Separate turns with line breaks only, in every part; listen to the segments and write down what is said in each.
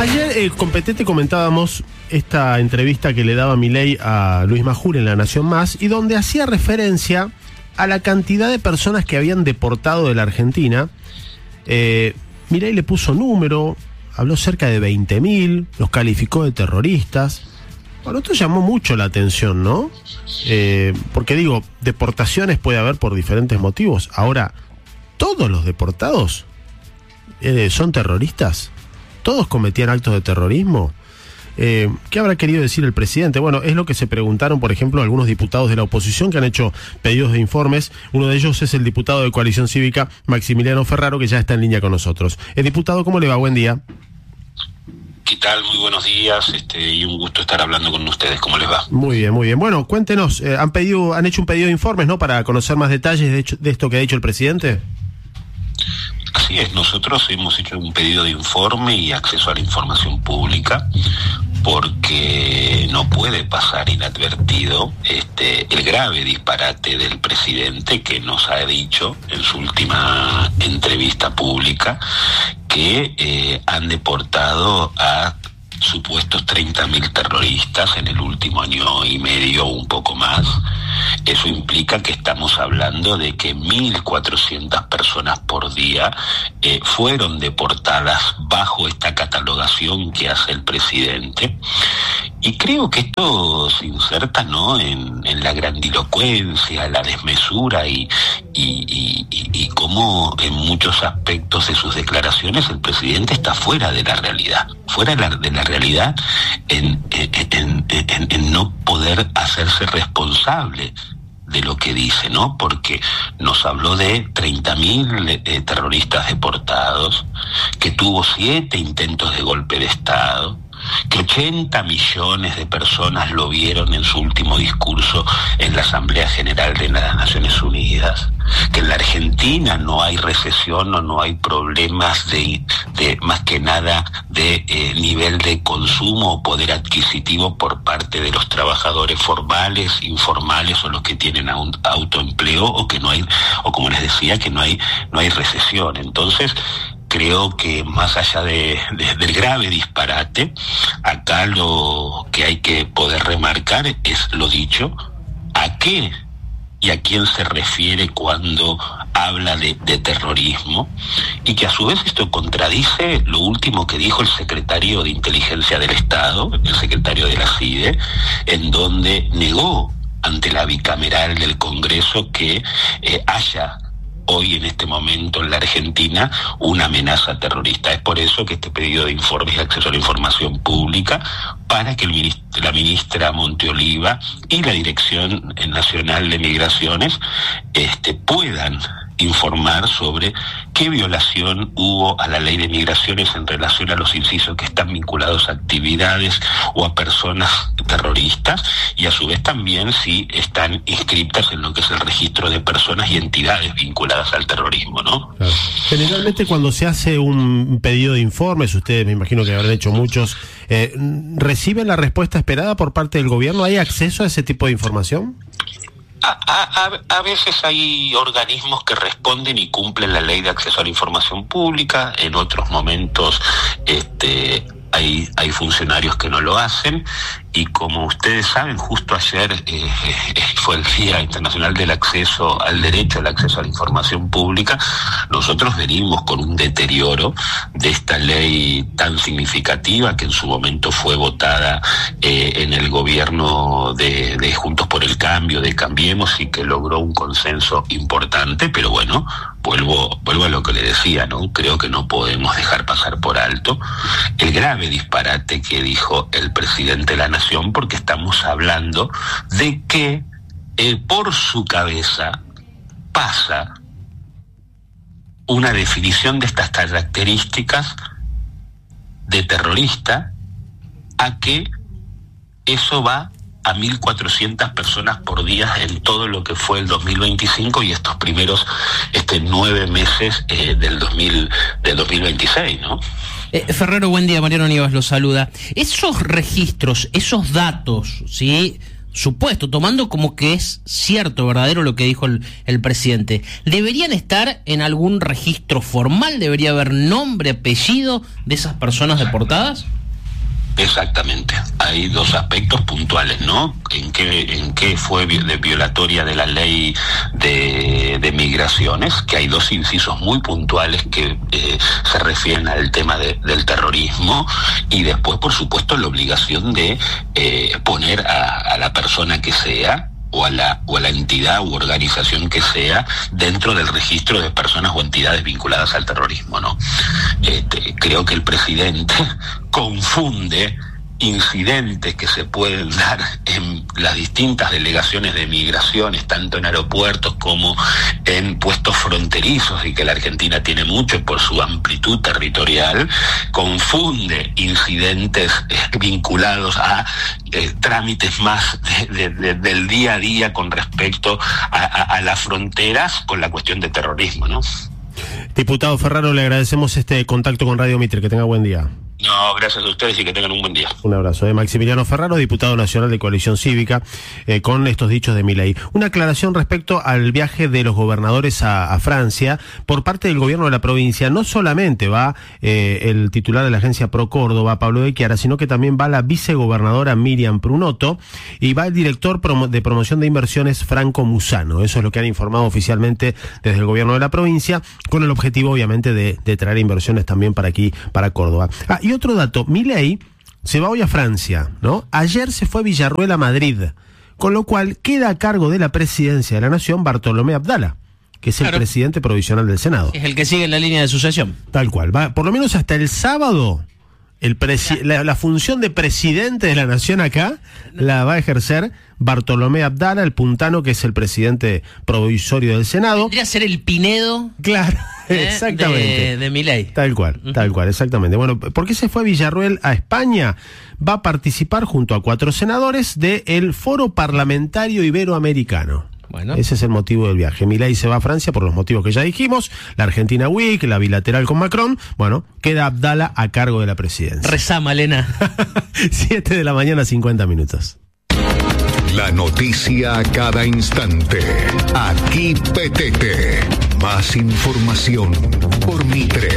Ayer con Petete comentábamos esta entrevista que le daba Milei a Luis Majul en La Nación Más, y donde hacía referencia a la cantidad de personas que habían deportado de la Argentina. Milei le puso número, habló cerca de 20.000, los calificó de terroristas. Bueno, esto llamó mucho la atención, ¿no? Porque digo, deportaciones puede haber por diferentes motivos. Ahora, ¿todos los deportados son terroristas? ¿Todos cometían actos de terrorismo? ¿Qué habrá querido decir el presidente? Bueno, es lo que se preguntaron, por ejemplo, algunos diputados de la oposición que han hecho pedidos de informes. Uno de ellos es el diputado de Coalición Cívica, Maximiliano Ferraro, que ya está en línea con nosotros. Diputado, ¿cómo le va? Buen día.
¿Qué tal? Muy buenos días, y un gusto estar hablando con ustedes. ¿Cómo les va?
Muy bien, muy bien. Bueno, cuéntenos, han hecho un pedido de informes, ¿no?, para conocer más detalles de esto que ha dicho el presidente.
Así es, nosotros hemos hecho un pedido de informe y acceso a la información pública, porque no puede pasar inadvertido el grave disparate del presidente, que nos ha dicho en su última entrevista pública que han deportado a supuestos 30.000 terroristas en el último año y medio o un poco más. Eso implica que estamos hablando de que 1.400 personas por día fueron deportadas bajo esta catalogación que hace el presidente. Y creo que esto se inserta, ¿no?, en la grandilocuencia, la desmesura y cómo en muchos aspectos de sus declaraciones el presidente está fuera de la realidad, en no poder hacerse responsable de lo que dice, ¿no? Porque nos habló de 30.000 terroristas deportados, que tuvo 7 intentos de golpe de Estado, que 80 millones de personas lo vieron en su último discurso en la Asamblea General de las Naciones Unidas, que en la Argentina no hay recesión o no hay problemas de más que nada de nivel de consumo o poder adquisitivo por parte de los trabajadores formales, informales o los que tienen autoempleo, o que no hay, o como les decía, que no hay recesión. Entonces, creo que más allá del grave disparate, acá lo que hay que poder remarcar es lo dicho, a qué y a quién se refiere cuando habla de terrorismo, y que a su vez esto contradice lo último que dijo el secretario de Inteligencia del Estado, el secretario de la CIDE, en donde negó ante la bicameral del Congreso que haya hoy en este momento en la Argentina una amenaza terrorista. Es por eso que este pedido de informes y acceso a la información pública, para que la ministra Monteoliva y la Dirección Nacional de Migraciones puedan informar sobre qué violación hubo a la ley de migraciones en relación a los incisos que están vinculados a actividades o a personas terroristas, y a su vez también si están inscritas en lo que es el registro de personas y entidades vinculadas al terrorismo, ¿no?
Claro. Generalmente cuando se hace un pedido de informes, ustedes me imagino que habrán hecho muchos, ¿reciben la respuesta esperada por parte del gobierno? ¿Hay acceso a ese tipo de información?
A veces hay organismos que responden y cumplen la ley de acceso a la información pública, en otros momentos hay funcionarios que no lo hacen, y como ustedes saben, justo ayer fue el Día Internacional del Acceso al Derecho al Acceso a la Información Pública. Nosotros venimos con un deterioro de esta ley tan significativa, que en su momento fue votada en el gobierno de Juntos por el Cambio, de Cambiemos, y que logró un consenso importante, pero bueno, vuelvo a lo que le decía, ¿no? Creo que no podemos dejar pasar por alto el grave disparate que dijo el presidente de la Nación, porque estamos hablando de que por su cabeza pasa una definición de estas características de terrorista, a que eso va a 1.400 personas por día en todo lo que fue el 2025 y estos primeros 9 meses del 2026, ¿no?
Ferraro, buen día. Mariano Nivas lo saluda. Esos registros, esos datos, ¿sí?, supuesto, tomando como que es cierto, verdadero lo que dijo el presidente, ¿deberían estar en algún registro formal? ¿Debería haber nombre, apellido de esas personas deportadas?
Exactamente. Hay dos aspectos puntuales, ¿no? En qué fue violatoria de la ley de migraciones, que hay dos incisos muy puntuales que se refieren al tema del terrorismo, y después, por supuesto, la obligación de poner a la persona que sea, o a la entidad u organización que sea, dentro del registro de personas o entidades vinculadas al terrorismo, ¿no? Creo que el presidente confunde incidentes que se pueden dar en las distintas delegaciones de migraciones, tanto en aeropuertos como en puestos fronterizos, y que la Argentina tiene mucho por su amplitud territorial, confunde incidentes vinculados a trámites más del día a día con respecto a las fronteras con la cuestión de terrorismo, ¿no?
Diputado Ferraro, le agradecemos este contacto con Radio Mitre. Que tenga buen día.
No, gracias a ustedes y que tengan un buen día.
Un abrazo. Maximiliano Ferraro, diputado nacional de Coalición Cívica, con estos dichos de Milei. Una aclaración respecto al viaje de los gobernadores a Francia por parte del gobierno de la provincia. No solamente va el titular de la agencia Pro Córdoba, Pablo de Chiara, sino que también va la vicegobernadora Miriam Prunotto y va el director de promoción de inversiones Franco Musano. Eso es lo que han informado oficialmente desde el gobierno de la provincia, con el objetivo obviamente de traer inversiones también para aquí, para Córdoba. Y otro dato, Milei se va hoy a Francia, ¿no? Ayer se fue Villarruel a Madrid, con lo cual queda a cargo de la presidencia de la Nación Bartolomé Abdala, que es el presidente provisional del Senado.
Es el que sigue en la línea de sucesión.
Tal cual, va, por lo menos hasta el sábado, la función de presidente de la Nación acá la va a ejercer Bartolomé Abdala, el puntano, que es el presidente provisorio del Senado.
Podría ser el Pinedo.
Claro, exactamente.
De Milei.
Tal cual, exactamente. Bueno, ¿por qué se fue Villarruel a España? Va a participar junto a 4 senadores del Foro Parlamentario Iberoamericano. Bueno. Ese es el motivo del viaje. Milei se va a Francia por los motivos que ya dijimos, la Argentina Week, la bilateral con Macron. Bueno, queda Abdala a cargo de la presidencia.
Rezá, Malena.
7 de la mañana, 50 minutos.
La noticia a cada instante. Aquí PTT. Más información por Mitre.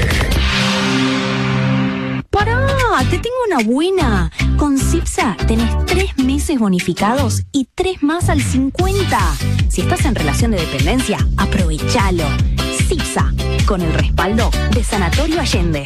¡Pará! Te tengo una buena. Con CIPSA tenés 3 meses bonificados y 3 más al 50. Si estás en relación de dependencia, aprovechalo. CIPSA, con el respaldo de Sanatorio Allende.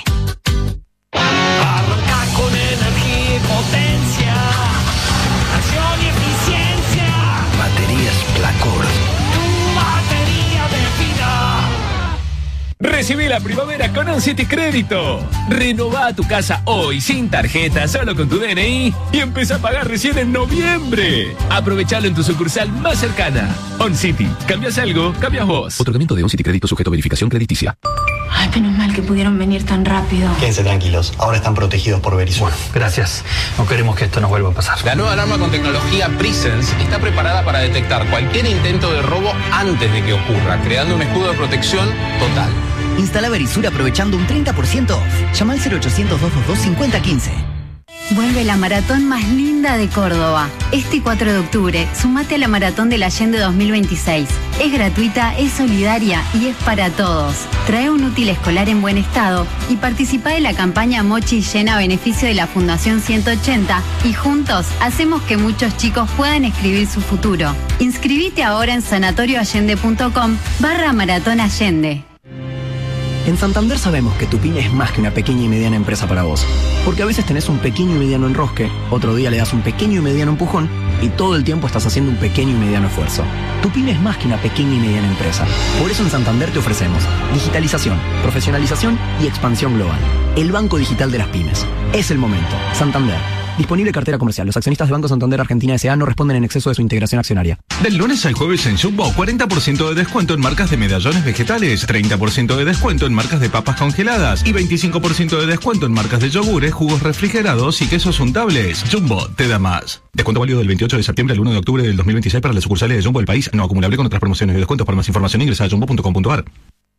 Arranca con energía y potencia, acción y eficiencia.
Baterías Placor.
Tu batería de vida.
Recibí la primavera con OnCity Crédito. Renová tu casa hoy sin tarjeta, solo con tu DNI, y empezá a pagar recién en noviembre. Aprovechalo en tu sucursal más cercana. OnCity. ¿Cambias algo? Cambias vos.
Otorgamiento de OnCity Crédito sujeto a verificación crediticia.
Ay, menos mal que pudieron venir tan rápido.
Quédense tranquilos, ahora están protegidos por Verisur.
Bueno, gracias. No queremos que esto nos vuelva a pasar.
La nueva alarma con tecnología Presence está preparada para detectar cualquier intento de robo antes de que ocurra, creando un escudo de protección total.
Instala Verisur aprovechando un 30% off. Llama al 0800-222-5015.
Vuelve la maratón más linda de Córdoba. Este 4 de octubre, sumate a la Maratón del Allende 2026. Es gratuita, es solidaria y es para todos. Trae un útil escolar en buen estado y participa de la campaña Mochi Llena a beneficio de la Fundación 180 y juntos hacemos que muchos chicos puedan escribir su futuro. Inscribite ahora en sanatorioallende.com/Maratón Allende.
En Santander sabemos que tu pyme es más que una pequeña y mediana empresa para vos. Porque a veces tenés un pequeño y mediano enrosque, otro día le das un pequeño y mediano empujón y todo el tiempo estás haciendo un pequeño y mediano esfuerzo. Tu pyme es más que una pequeña y mediana empresa. Por eso en Santander te ofrecemos digitalización, profesionalización y expansión global. El banco digital de las pymes. Es el momento. Santander. Disponible cartera comercial. Los accionistas de Banco Santander Argentina S.A. no responden en exceso de su integración accionaria.
Del lunes al jueves en Jumbo, 40% de descuento en marcas de medallones vegetales, 30% de descuento en marcas de papas congeladas y 25% de descuento en marcas de yogures, jugos refrigerados y quesos untables. Jumbo te da más. Descuento válido del 28 de septiembre al 1 de octubre del 2026 para las sucursales de Jumbo del país. No acumulable con otras promociones de descuentos. Para más información ingresa a jumbo.com.ar.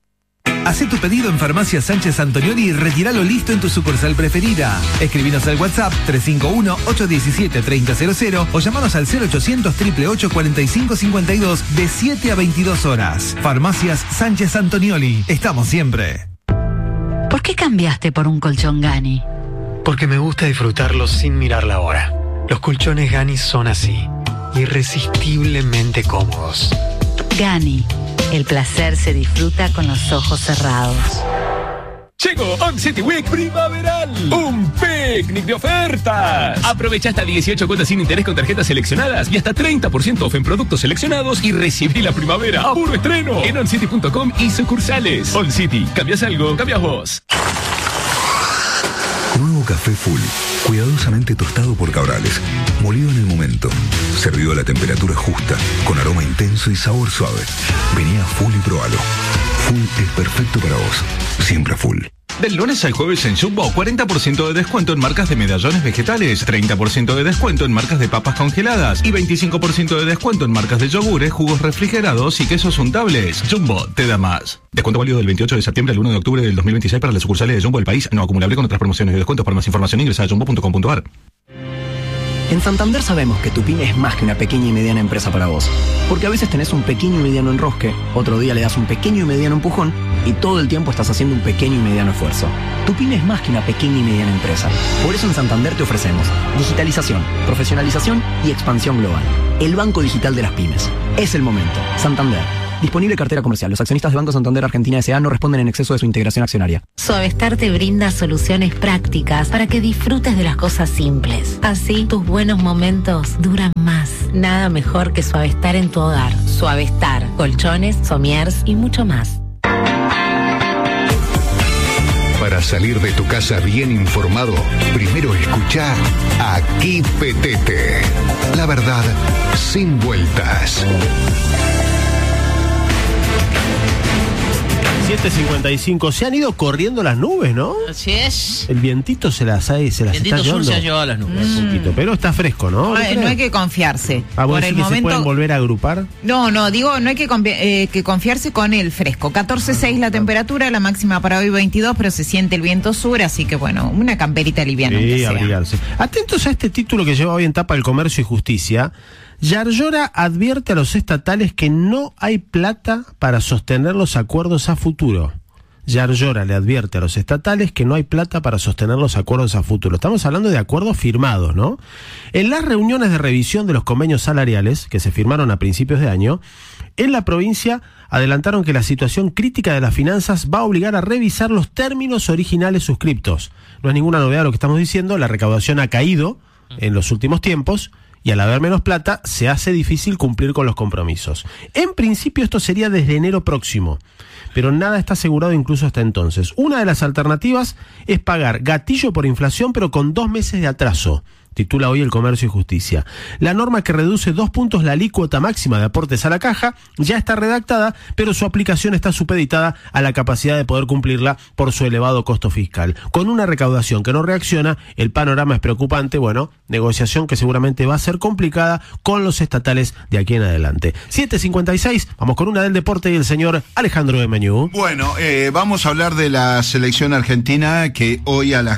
Hacé tu pedido en Farmacia Sánchez Antonioli y retíralo listo en tu sucursal preferida. Escribinos al WhatsApp 351-817-3000 o llamanos al 0800-888-4552 de 7 a 22 horas. Farmacias Sánchez Antonioli. Estamos siempre.
¿Por qué cambiaste por un colchón Gani?
Porque me gusta disfrutarlos sin mirar la hora. Los colchones Gani son así, irresistiblemente cómodos.
Gani. El placer se disfruta con los ojos cerrados.
Llegó On City Week primaveral. Un picnic de ofertas. Aprovecha hasta 18 cuotas sin interés con tarjetas seleccionadas y hasta 30% off en productos seleccionados y recibí la primavera a puro estreno en oncity.com y sucursales. On City, ¿cambias algo? Cambias vos.
Nuevo café Full, cuidadosamente tostado por Cabrales, molido en el momento, servido a la temperatura justa, con aroma intenso y sabor suave. Vení a Full y probalo. Full es perfecto para vos, siempre Full.
Del lunes al jueves en Jumbo, 40% de descuento en marcas de medallones vegetales, 30% de descuento en marcas de papas congeladas y 25% de descuento en marcas de yogures, jugos refrigerados y quesos untables. Jumbo te da más. Descuento válido del 28 de septiembre al 1 de octubre del 2026 para las sucursales de Jumbo del país, no acumulable con otras promociones y descuentos. Para más información ingresa a jumbo.com.ar.
En Santander sabemos que tu pyme es más que una pequeña y mediana empresa para vos. Porque a veces tenés un pequeño y mediano enrosque, otro día le das un pequeño y mediano empujón y todo el tiempo estás haciendo un pequeño y mediano esfuerzo. Tu pyme es más que una pequeña y mediana empresa. Por eso en Santander te ofrecemos digitalización, profesionalización y expansión global. El banco digital de las pymes. Es el momento. Santander. Disponible cartera comercial. Los accionistas de Banco Santander Argentina S.A. no responden en exceso de su integración accionaria.
Suavestar te brinda soluciones prácticas para que disfrutes de las cosas simples. Así, tus buenos momentos duran más. Nada mejor que Suavestar en tu hogar. Suavestar, colchones, somiers y mucho más.
Para salir de tu casa bien informado, primero escuchá Aquí Petete. La verdad, sin vueltas.
7:55. Se han ido corriendo las nubes, ¿no?
Así es.
El vientito se las está llevando.
Se ha llevado a las nubes.
Un poquito, pero está fresco, ¿no?
No hay que confiarse.
Por el momento, ¿se pueden volver a agrupar?
No, digo, no hay que confiarse con el fresco. 14.6 la temperatura, la máxima para hoy 22, pero se siente el viento sur, así que bueno, una camperita liviana.
Sí, abrigarse. Atentos a este título que lleva hoy en tapa el Comercio y Justicia. Yarlora advierte a los estatales que no hay plata para sostener los acuerdos a futuro. Yarlora le advierte a los estatales que no hay plata para sostener los acuerdos a futuro. Estamos hablando de acuerdos firmados, ¿no? En las reuniones de revisión de los convenios salariales, que se firmaron a principios de año, en la provincia adelantaron que la situación crítica de las finanzas va a obligar a revisar los términos originales suscriptos. No es ninguna novedad lo que estamos diciendo, la recaudación ha caído en los últimos tiempos, y al haber menos plata, se hace difícil cumplir con los compromisos. En principio esto sería desde enero próximo, pero nada está asegurado incluso hasta entonces. Una de las alternativas es pagar gatillo por inflación, pero con 2 meses de atraso. Titula hoy el Comercio y Justicia. La norma que reduce 2 puntos la alícuota máxima de aportes a la caja ya está redactada, pero su aplicación está supeditada a la capacidad de poder cumplirla por su elevado costo fiscal. Con una recaudación que no reacciona, el panorama es preocupante. Bueno, negociación que seguramente va a ser complicada con los estatales de aquí en adelante. 7:56, vamos con una del deporte y el señor Alejandro de Meñú.
Bueno, vamos a hablar de la selección argentina, que hoy a las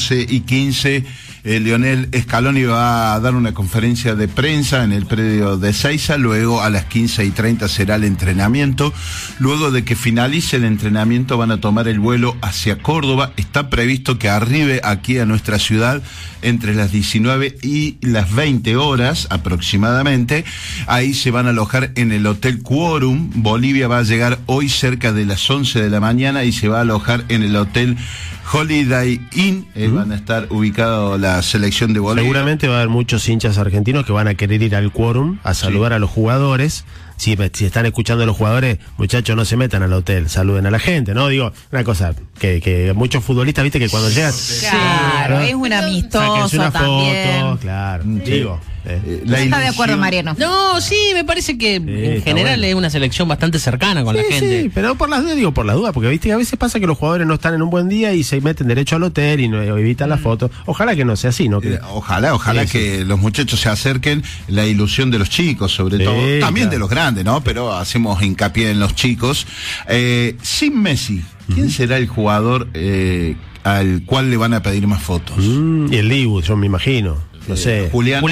14:15 Lionel Scaloni va a dar una conferencia de prensa en el predio de Ezeiza. Luego a las 15:30 será el entrenamiento. Luego de que finalice el entrenamiento van a tomar el vuelo hacia Córdoba. Está previsto que arribe aquí a nuestra ciudad entre las 19 y las 20 horas aproximadamente. Ahí se van a alojar en el Hotel Quorum. Bolivia va a llegar hoy cerca de las 11 de la mañana y se va a alojar en el Hotel Holiday Inn. Van a estar ubicados la selección de Bolivia.
Seguramente va a haber muchos hinchas argentinos que van a querer ir al Quorum a saludar a los jugadores. Si están escuchando a los jugadores, muchachos, no se metan al hotel, saluden a la gente, ¿no? Digo, una cosa, que muchos futbolistas, viste, que cuando llegan...
Claro, ¿no? Es un amistoso
una
también.
Foto, claro, digo...
¿Está de acuerdo, Mariano?
No, sí, me parece que en general es una selección bastante cercana con la gente.
Sí, pero por las dudas, porque viste que a veces pasa que los jugadores no están en un buen día y se meten derecho al hotel y no evitan la foto. Ojalá que no sea así, ¿no?
Ojalá que los muchachos se acerquen, la ilusión de los chicos, sobre todo, también de los grandes. grande, ¿no? Pero hacemos hincapié en los chicos. Sin Messi, ¿quién será el jugador al cual le van a pedir más fotos?
Y el Dibu, yo me imagino. No sé.
Julián.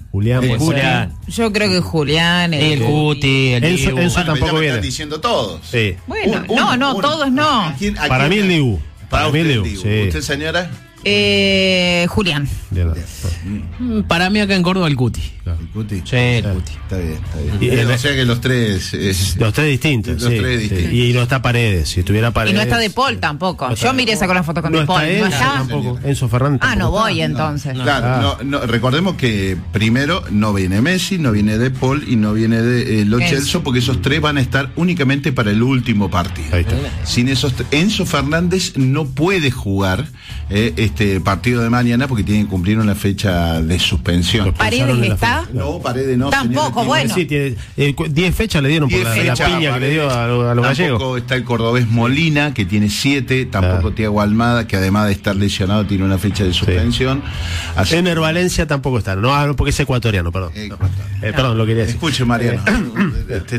Yo creo que Julián.
El Cuti, el Dibu.
Enzo tampoco viene.
Están diciendo todos.
Sí.
Bueno, todos no.
Para mí el Dibu.
Para mí el Dibu.
Sí.
¿Usted, señora?
Julián.
Para mí acá en Córdoba el Cuti.
¿El Cuti?
Sí, el Cuti.
Está bien. O sea que los tres...
los tres distintos. Y no está Paredes. Si estuviera Paredes...
Y no está De Paul tampoco. Yo miré esa con la foto con De Paul.
¿No está Enzo Fernández?
No voy entonces.
Claro, recordemos que primero no viene Messi, no viene De Paul y no viene de Lo Celso, porque esos tres van a estar únicamente para el último partido.
Ahí está.
Sin esos Enzo Fernández no puede jugar este partido de mañana porque tiene que cumplir una fecha de suspensión.
¿Paredes está?
No, Paredes no.
Tampoco, bueno.
Sí, tiene 10 fechas le dieron por la piña que le dio a los gallegos.
Tampoco está el cordobés Molina, que tiene 7, tampoco Thiago Almada, que además de estar lesionado tiene una fecha de suspensión.
Sí. Ener Valencia tampoco está, no, porque es ecuatoriano, perdón. Perdón, lo quería decir.
Escuche, Mariano, te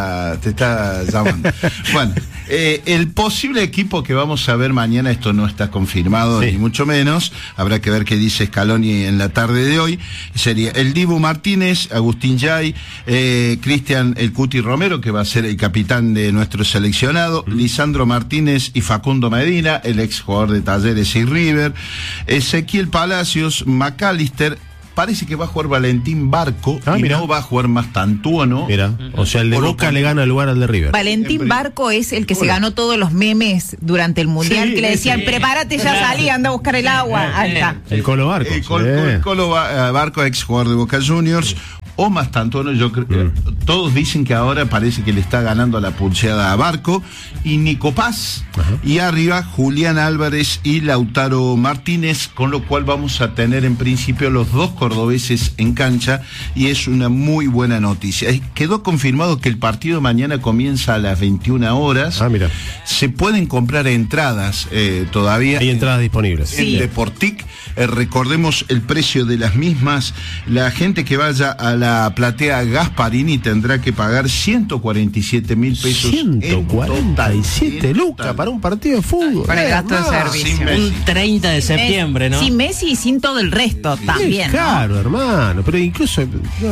está llamando. Bueno, el posible equipo que vamos a ver mañana, esto no está confirmado ni mucho menos, habrá que ver qué dice Scaloni en la tarde de hoy, sería el Dibu Martínez, Agustín Yay, Cristian El Cuti Romero, que va a ser el capitán de nuestro seleccionado, Lisandro Martínez y Facundo Medina, el ex jugador de Talleres y River, Ezequiel Palacios, McAllister. Parece que va a jugar Valentín Barco y no va a jugar Mastantuono.
Mira, o sea, el de Boca le gana el lugar al de River.
Valentín Barco es el que se ganó todos los memes durante el Mundial, que le decían, prepárate, ya salí, anda a buscar el agua.
El Colo Barco.
El Colo Barco, ex jugador de Boca Juniors. O Mastantuono, yo creo. Todos dicen que ahora parece que le está ganando la pulseada a Barco. Y Nico Paz. Y arriba Julián Álvarez y Lautaro Martínez, con lo cual vamos a tener en principio los dos cordobeses en cancha, y es una muy buena noticia. Quedó confirmado que el partido mañana comienza a las 21 horas. Se pueden comprar entradas todavía.
Hay entradas disponibles.
En Deportic. Recordemos el precio de las mismas. La gente que vaya a la platea Gasparini tendrá que pagar 147.000 pesos.
147 lucas para un partido de fútbol.
Para el gasto de servicio.
Un 30 de septiembre, ¿no?
Sin Messi y sin todo el resto también.
Claro, hermano, pero incluso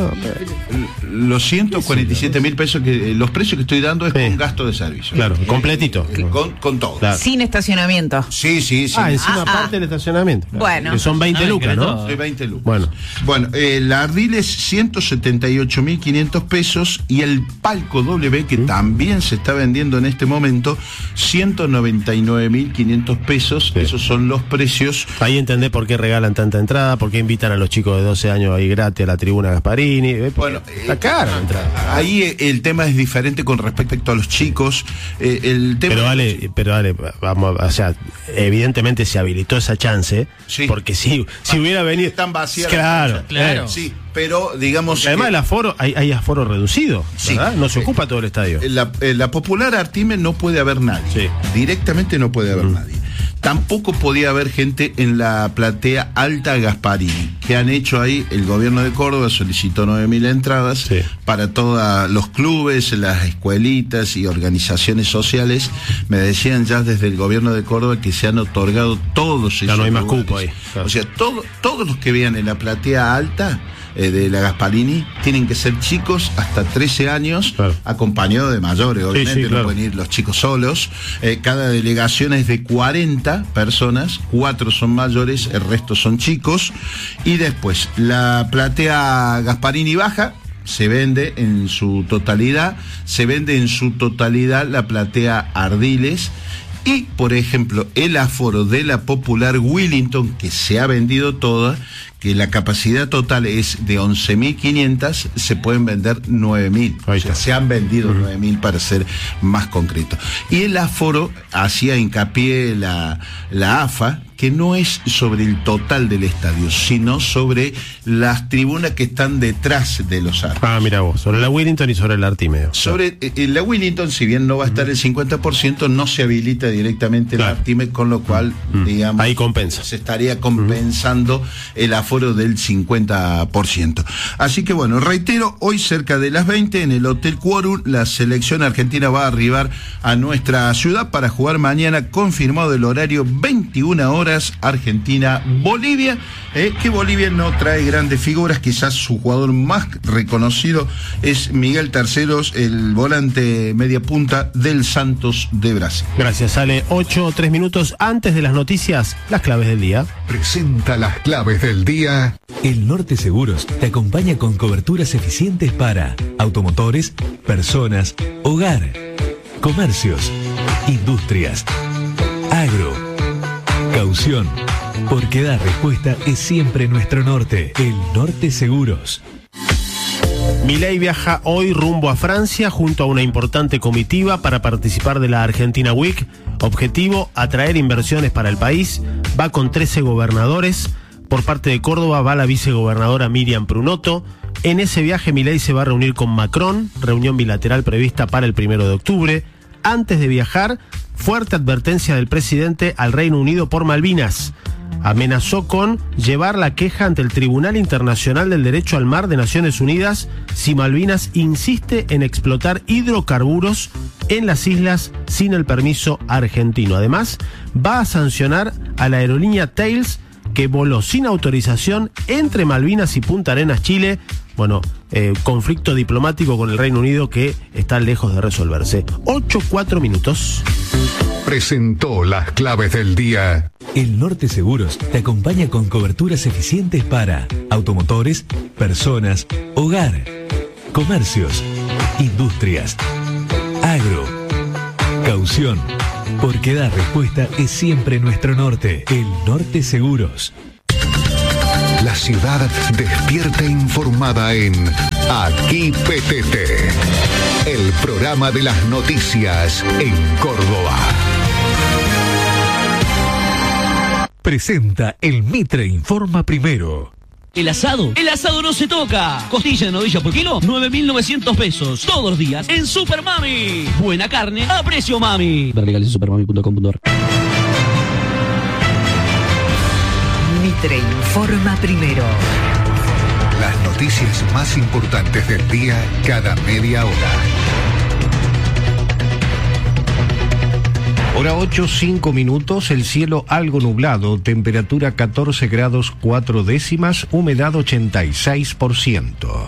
los 147.000 pesos, que los precios que estoy dando es con gasto de servicio.
Claro, completito.
Con todo.
Claro. Sin estacionamiento.
Sí.
Encima parte del estacionamiento.
Bueno.
Que son 20 lucas, ¿no?
Sí, 20 lucas. Bueno, la Ardiles 178.500 pesos y el Palco W, que también se está vendiendo en este momento, 199.500 pesos. Sí. Esos son los precios.
Ahí entendés por qué regalan tanta entrada, por qué invitan a los chicos de 12 años ahí gratis a la tribuna Gasparini.
Bueno,
está cara la entrada.
Ahí el tema es diferente con respecto a los chicos. El tema
pero dale, vamos, o sea, evidentemente se habilitó esa chance, porque si hubiera venido
están vacías.
Claro.
Sí, pero digamos
además el aforo, hay aforo reducido, ¿verdad? No se ocupa todo el estadio.
La popular Artime no puede haber nadie. Directamente no puede haber nadie. Tampoco podía haber gente en la platea Alta Gasparini, que han hecho ahí, el gobierno de Córdoba solicitó 9.000 entradas para todos los clubes, las escuelitas y organizaciones sociales. Me decían ya desde el gobierno de Córdoba que se han otorgado todos esos.
Ya no hay más
lugares.
cupo ahí.
Claro. O sea, todos los que vean en la platea alta de la Gasparini tienen que ser chicos hasta 13 años, acompañados de mayores, obviamente. No pueden ir los chicos solos. Cada delegación es de 40 personas, 4 son mayores, el resto son chicos. Y después la platea Gasparini baja, se vende en su totalidad la platea Ardiles. Y, por ejemplo, el aforo de la popular Willington, que se ha vendido toda, que la capacidad total es de 11.500, se pueden vender 9.000. O sea, se han vendido 9.000 para ser más concreto. Y el aforo, hacía hincapié la AFA, que no es sobre el total del estadio, sino sobre las tribunas que están detrás de los arcos.
Mira vos, sobre la Willington y sobre el Artimeo.
Sobre la Willington, si bien no va a estar el 50%, no se habilita directamente el Artime, con lo cual, digamos,
ahí compensa.
Se estaría compensando el aforo aforo del 50%. Así que bueno, reitero, hoy cerca de las 20 en el Hotel Quorum, la selección argentina va a arribar a nuestra ciudad para jugar mañana, confirmado el horario, 21 horas, Argentina-Bolivia, que Bolivia no trae grandes figuras, quizás su jugador más reconocido es Miguel Terceros, el volante media punta del Santos de Brasil.
Gracias, sale 8:03 minutos antes de las noticias, las claves del día.
Presenta las claves del día. El Norte Seguros te acompaña con coberturas eficientes para automotores, personas, hogar, comercios, industrias, agro, caución. Porque dar respuesta es siempre nuestro norte. El Norte Seguros.
Milei viaja hoy rumbo a Francia junto a una importante comitiva para participar de la Argentina Week. Objetivo, atraer inversiones para el país. Va con 13 gobernadores. Por parte de Córdoba va la vicegobernadora Miriam Prunoto. En ese viaje Milei se va a reunir con Macron, reunión bilateral prevista para el 1 de octubre. Antes de viajar, fuerte advertencia del presidente al Reino Unido por Malvinas. Amenazó con llevar la queja ante el Tribunal Internacional del Derecho al Mar de Naciones Unidas si Malvinas insiste en explotar hidrocarburos en las islas sin el permiso argentino. Además, va a sancionar a la aerolínea Thales, que voló sin autorización entre Malvinas y Punta Arenas, Chile. Bueno, conflicto diplomático con el Reino Unido que está lejos de resolverse. 8:04 minutos.
Presentó las claves del día.
El Norte Seguros te acompaña con coberturas eficientes para automotores, personas, hogar, comercios, industrias, agro, caución. Porque dar respuesta es siempre nuestro norte. El Norte Seguros.
La ciudad despierta informada en Aquí PTT, el programa de las noticias en Córdoba.
Presenta el Mitre Informa Primero.
El asado no se toca. Costilla de novilla por kilo, 9.900 pesos. Todos los días en Super Mami. Buena carne a precio mami. Ver legales en supermami.com.ar.
Mitre Informa Primero.
Las noticias más importantes del día cada media hora.
Hora 8:05 minutos, el cielo algo nublado, temperatura 14 grados 4 décimas, humedad 86%.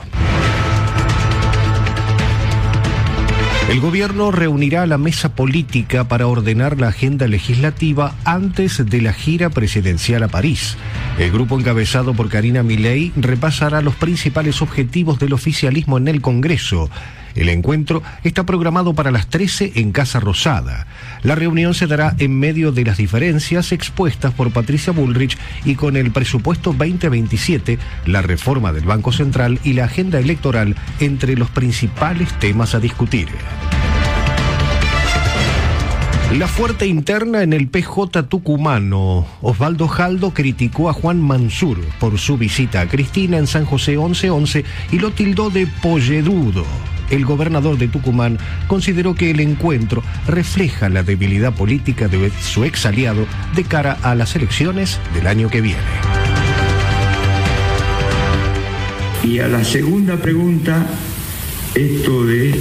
El gobierno reunirá a la mesa política para ordenar la agenda legislativa antes de la gira presidencial a París. El grupo encabezado por Karina Milei repasará los principales objetivos del oficialismo en el Congreso. El encuentro está programado para las 13 en Casa Rosada. La reunión se dará en medio de las diferencias expuestas por Patricia Bullrich y con el presupuesto 2027, la reforma del Banco Central y la agenda electoral entre los principales temas a discutir. La fuerte interna en el PJ tucumano. Osvaldo Jaldo criticó a Juan Mansur por su visita a Cristina en San José 1111 y lo tildó de pollerudo. El gobernador de Tucumán consideró que el encuentro refleja la debilidad política de su ex aliado de cara a las elecciones del año que viene.
Y a la segunda pregunta, esto de...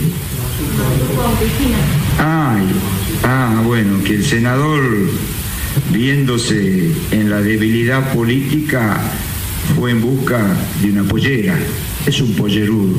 bueno, que el senador, viéndose en la debilidad política, fue en busca de una pollera. Es un pollerudo.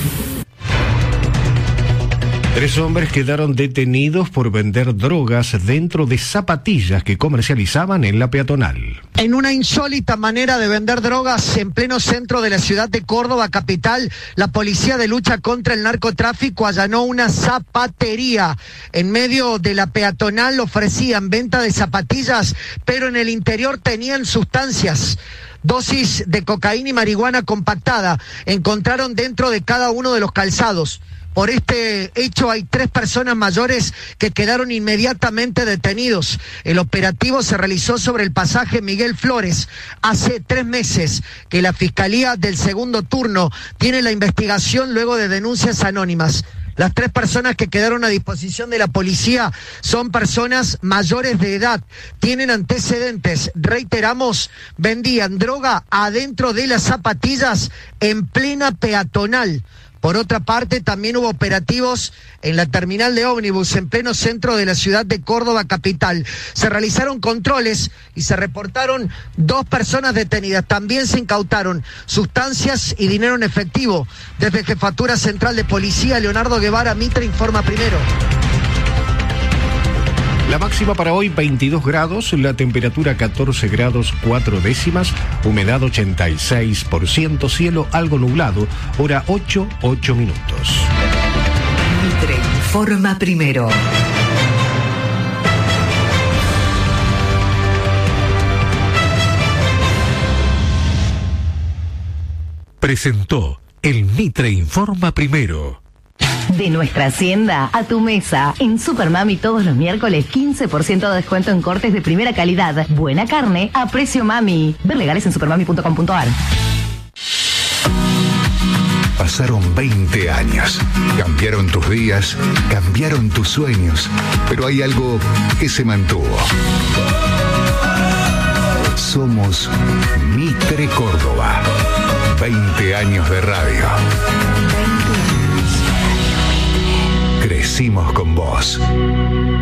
3 hombres quedaron detenidos por vender drogas dentro de zapatillas que comercializaban en la peatonal.
En una insólita manera de vender drogas en pleno centro de la ciudad de Córdoba capital, la Policía de Lucha contra el Narcotráfico allanó una zapatería. En medio de la peatonal ofrecían venta de zapatillas, pero en el interior tenían sustancias. Dosis de cocaína y marihuana compactada encontraron dentro de cada uno de los calzados. Por este hecho hay 3 personas mayores que quedaron inmediatamente detenidos. El operativo se realizó sobre el pasaje Miguel Flores. Hace 3 meses que la Fiscalía del Segundo Turno tiene la investigación luego de denuncias anónimas. Las 3 personas que quedaron a disposición de la policía son personas mayores de edad, tienen antecedentes, reiteramos, vendían droga adentro de las zapatillas en plena peatonal. Por otra parte, también hubo operativos en la terminal de ómnibus en pleno centro de la ciudad de Córdoba capital. Se realizaron controles y se reportaron 2 personas detenidas. También se incautaron sustancias y dinero en efectivo. Desde Jefatura Central de Policía, Leonardo Guevara, Mitre informa primero.
La máxima para hoy 22 grados, la temperatura 14 grados 4 décimas, humedad 86%, cielo algo nublado, hora 8 minutos.
Mitre informa primero.
Presentó el Mitre informa primero.
De nuestra hacienda a tu mesa. En Supermami todos los miércoles 15% de descuento en cortes de primera calidad. Buena carne a precio mami. Ver legales en supermami.com.ar.
Pasaron 20 años. Cambiaron tus días, cambiaron tus sueños, pero hay algo que se mantuvo. Somos Mitre Córdoba. 20 años de radio. Crecimos con vos.